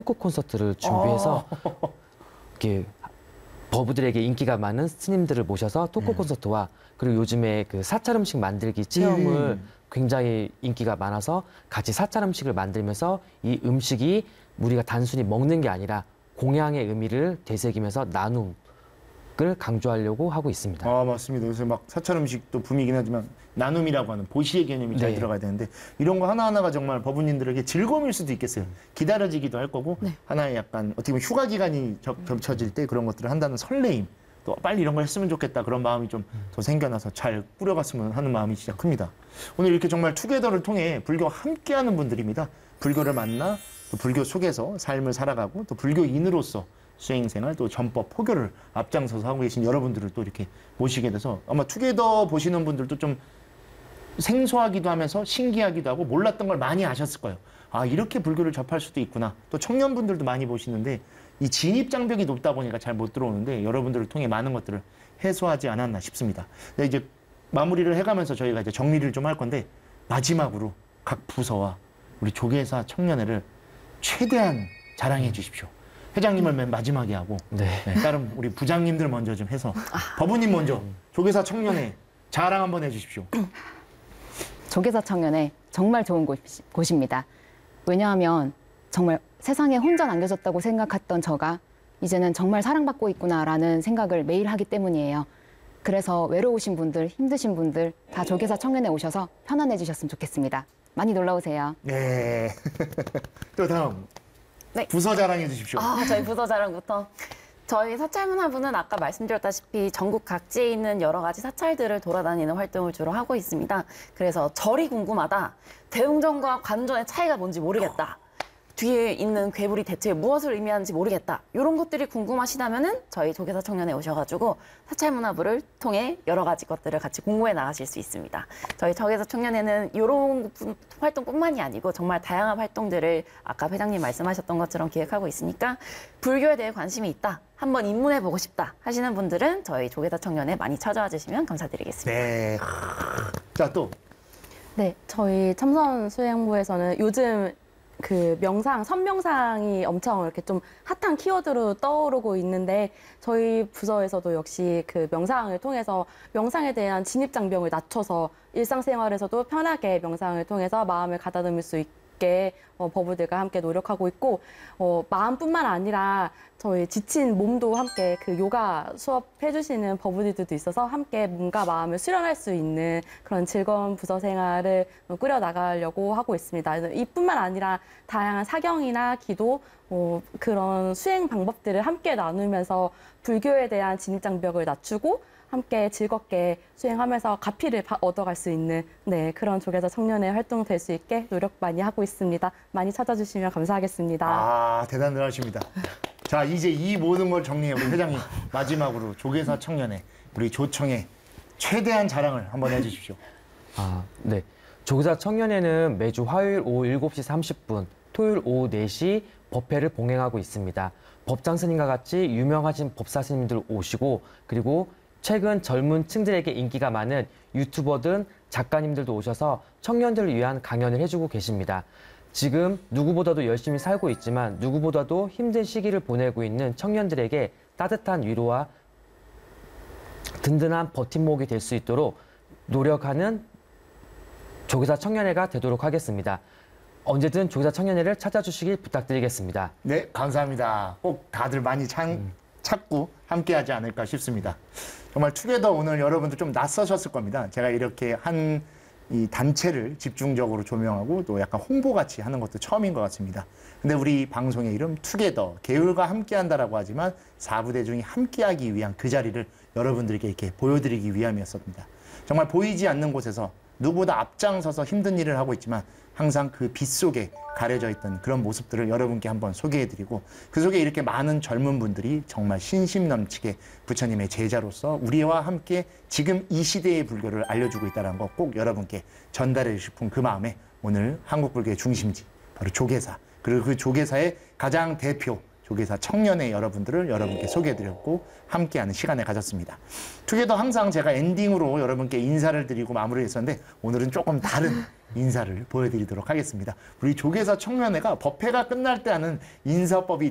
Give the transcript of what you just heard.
토크 콘서트를 준비해서 이렇게 버부들에게 인기가 많은 스님들을 모셔서 토크 콘서트와 그리고 요즘에 그 사찰 음식 만들기 체험을 굉장히 인기가 많아서 같이 사찰 음식을 만들면서 이 음식이 우리가 단순히 먹는 게 아니라 공양의 의미를 되새기면서 나눔을 강조하려고 하고 있습니다. 아, 맞습니다. 요새 막 사찰 음식도 붐이긴 하지만 나눔이라고 하는 보시의 개념이 잘 네. 들어가야 되는데 이런 거 하나하나가 정말 법우님들에게 즐거움일 수도 있겠어요. 기다려지기도 할 거고 하나의 약간 어떻게 보면 휴가 기간이 겹쳐질 때 그런 것들을 한다는 설레임 또 빨리 이런 걸 했으면 좋겠다 그런 마음이 좀 더 생겨나서 잘 꾸려갔으면 하는 마음이 진짜 큽니다. 오늘 이렇게 정말 투게더를 통해 불교와 함께하는 분들입니다. 불교를 만나 또 불교 속에서 삶을 살아가고 또 불교인으로서 수행생활 또 전법 포교를 앞장서서 하고 계신 여러분들을 또 이렇게 모시게 돼서 아마 투게더 보시는 분들도 좀 생소하기도 하면서 신기하기도 하고 몰랐던 걸 많이 아셨을 거예요. 아, 이렇게 불교를 접할 수도 있구나. 또 청년분들도 많이 보시는데 이 진입 장벽이 높다 보니까 잘 못 들어오는데 여러분들을 통해 많은 것들을 해소하지 않았나 싶습니다. 근데 이제 마무리를 해가면서 저희가 이제 정리를 좀 할 건데 마지막으로 각 부서와 우리 조계사 청년회를 최대한 자랑해 주십시오. 회장님을 맨 마지막에 하고 다른 우리 부장님들 먼저 좀 해서 법우님 먼저 조계사 청년회 자랑 한번 해주십시오. 조계사 청년회 정말 좋은 곳입니다. 왜냐하면 정말 세상에 혼자 남겨졌다고 생각했던 저가 이제는 정말 사랑받고 있구나라는 생각을 매일 하기 때문이에요. 그래서 외로우신 분들, 힘드신 분들 다 조계사 청년회 오셔서 편안해지셨으면 좋겠습니다. 많이 놀러 오세요. 네. 또 다음 네. 부서 자랑해 주십시오. 저희 부서 자랑부터. 저희 사찰문화부는 아까 말씀드렸다시피 전국 각지에 있는 여러 가지 사찰들을 돌아다니는 활동을 주로 하고 있습니다. 그래서 절이 궁금하다. 대웅전과 관전의 차이가 뭔지 모르겠다. 뒤에 있는 괴물이 대체 무엇을 의미하는지 모르겠다. 이런 것들이 궁금하시다면은 저희 조계사 청년회 오셔가지고 사찰문화부를 통해 여러 가지 것들을 같이 공부해 나가실 수 있습니다. 저희 조계사 청년회는 이런 활동뿐만이 아니고 정말 다양한 활동들을 아까 회장님 말씀하셨던 것처럼 기획하고 있으니까 불교에 대해 관심이 있다. 한번 입문해보고 싶다 하시는 분들은 저희 조계사 청년회 많이 찾아와 주시면 감사드리겠습니다. 네. 자, 또. 네, 저희 참선수행부에서는 요즘 그 명상, 선명상이 엄청 이렇게 좀 핫한 키워드로 떠오르고 있는데 저희 부서에서도 역시 그 명상을 통해서 명상에 대한 진입장벽을 낮춰서 일상생활에서도 편하게 명상을 통해서 마음을 가다듬을 수 있게 버부들과 함께 노력하고 있고 마음뿐만 아니라 저희 지친 몸도 함께 그 요가 수업해 주시는 버부들도 있어서 함께 몸과 마음을 수련할 수 있는 그런 즐거운 부서 생활을 꾸려 나가려고 하고 있습니다. 이뿐만 아니라 다양한 사경이나 기도 그런 수행 방법들을 함께 나누면서 불교에 대한 진입장벽을 낮추고 함께 즐겁게 수행하면서 가피를 얻어갈 수 있는 그런 조계사 청년회 활동 될 수 있게 노력 많이 하고 있습니다. 많이 찾아주시면 감사하겠습니다. 아, 대단들 하십니다. 자, 이제 이 모든 걸 정리해 우리 회장님 마지막으로 조계사 청년회 우리 조청회 최대한 자랑을 한번 해주십시오. 네. 조계사 청년회는 매주 화요일 오후 7시 30분, 토요일 오후 4시 법회를 봉행하고 있습니다. 법장 스님과 같이 유명하신 법사 스님들 오시고 그리고 최근 젊은 층들에게 인기가 많은 유튜버든 작가님들도 오셔서 청년들을 위한 강연을 해주고 계십니다. 지금 누구보다도 열심히 살고 있지만 누구보다도 힘든 시기를 보내고 있는 청년들에게 따뜻한 위로와 든든한 버팀목이 될 수 있도록 노력하는 조계사 청년회가 되도록 하겠습니다. 언제든 조계사 청년회를 찾아주시길 부탁드리겠습니다. 네, 감사합니다. 꼭 다들 많이 찾고 함께하지 않을까 싶습니다. 정말 투게더 오늘 여러분들 좀 낯서셨을 겁니다. 제가 이렇게 한 이 단체를 집중적으로 조명하고 또 약간 홍보같이 하는 것도 처음인 것 같습니다. 근데 우리 방송의 이름 투게더, 계율과 함께한다라고 하지만 사부대중이 함께하기 위한 그 자리를 여러분들에게 이렇게 보여드리기 위함이었습니다. 정말 보이지 않는 곳에서 누구보다 앞장서서 힘든 일을 하고 있지만 항상 그 빛 속에 가려져 있던 그런 모습들을 여러분께 한번 소개해드리고 그 속에 이렇게 많은 젊은 분들이 정말 신심 넘치게 부처님의 제자로서 우리와 함께 지금 이 시대의 불교를 알려주고 있다는 거 꼭 여러분께 전달해 싶은 그 마음에 오늘 한국 불교의 중심지 바로 조계사 그리고 그 조계사의 가장 대표 조계사 청년회 여러분들을 여러분께 소개해드렸고 함께하는 시간을 가졌습니다. 투게더 항상 제가 엔딩으로 여러분께 인사를 드리고 마무리했었는데 오늘은 조금 다른 인사를 보여드리도록 하겠습니다. 우리 조계사 청년회가 법회가 끝날 때 하는 인사법이